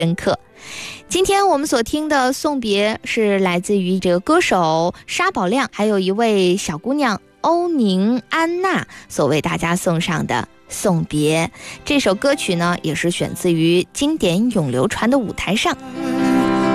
深刻。今天我们所听的送别是来自于这个歌手沙宝亮，还有一位小姑娘欧宁安娜所为大家送上的送别。这首歌曲呢，也是选自于经典永流传的舞台上。